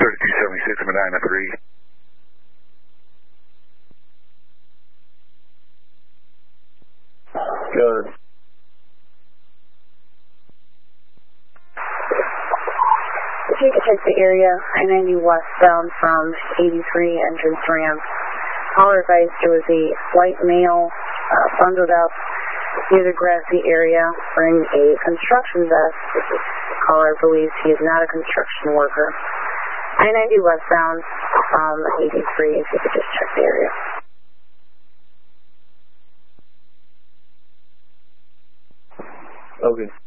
3276 Medina 3. Good. If you could check the area, I-90 westbound from 83 entrance ramp. Caller advised there was a white male bundled up near the grassy area wearing a construction vest. Caller believes he is not a construction worker. I-90 westbound from 83, if you could just check the area. Okay.